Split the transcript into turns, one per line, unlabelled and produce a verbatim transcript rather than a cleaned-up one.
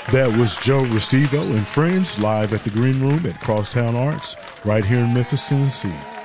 That was Joe Restivo and friends live at the Green Room at Crosstown Arts right here in Memphis, Tennessee.